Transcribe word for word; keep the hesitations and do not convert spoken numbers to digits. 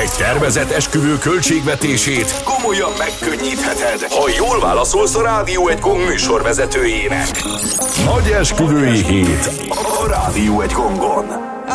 Egy tervezett esküvő költségvetését komolyan megkönnyítheted, ha jól válaszolsz a Rádió egy Gong műsorvezetőjének. Nagy esküvői hét a Rádió egy Gongon.